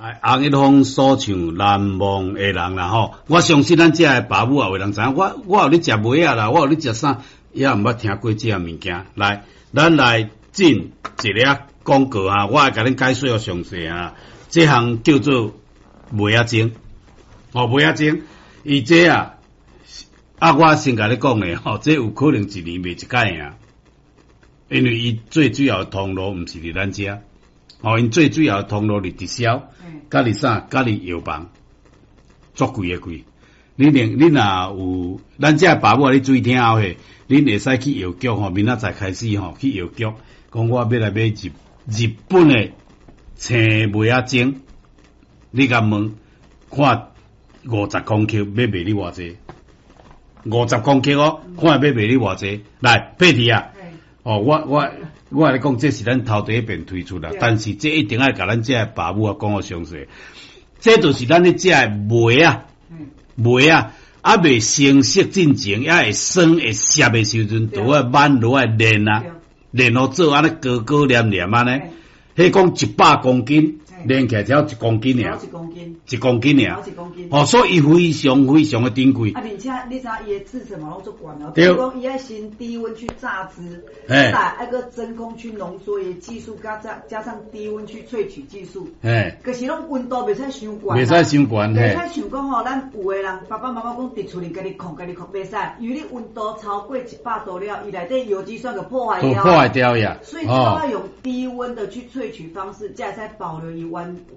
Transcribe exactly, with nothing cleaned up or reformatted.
红一方所唱难忘的人啦吼，我相信咱这的爸母也有人知影，我我有咧食糜啊啦，我有咧食啥，也毋捌听过这物件。来，咱来进一粒广告哈，我来甲恁解说个详细啊。这项叫做糜仔精，哦，糜仔精，伊这啊，啊，我先甲你讲咧吼，这有可能一年卖一届啊，因为伊最主要的通路毋是伫咱遮。哦，因最主要通路是直销，甲你啥，甲你药房，足贵诶贵。你连你若有，咱这爸母你注意听后嘿，恁会使去药局吼，明仔载开始吼去药局，讲我要来买日日本诶青梅仔精，你甲问看五十公克要卖你偌济？五十公克哦，看要卖你偌济？来，佩蒂啊！哦，我我我来讲，这是咱头第一遍推出啦，但是这一定要甲咱这爸母啊讲个详细。这就是咱咧这糜啊，糜啊，啊未成熟进前，也会酸会涩的时阵，都要慢落来练啊，练好做安尼高高黏黏安尼。迄讲一百公斤，练起来只要一公斤尔， 一公斤， 一公斤尔， 一公斤。 哦，所以伊非常非常的珍贵。 啊，并且你知伊的制成嘛拢足悬哦，比如讲伊爱先低温去榨汁， 哎， 再那个真空去浓缩的技术，加加加上低温去萃取技术， 哎， 可是拢温度袂使伤悬， 袂使伤悬， 袂使像讲吼，咱有的人爸爸妈妈讲伫厝里家己控家己控袂使，因为你温度超过一百度了，伊内底有机酸就破坏掉， 破坏掉呀， 所以都要用低温的去萃取方式，才会使保留伊原